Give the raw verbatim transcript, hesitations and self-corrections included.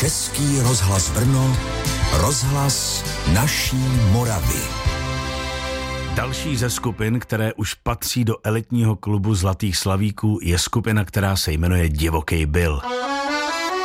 Český rozhlas Brno, rozhlas naší Moravy. Další ze skupin, které už patří do elitního klubu Zlatých slavíků, je skupina, která se jmenuje Divokej Bill.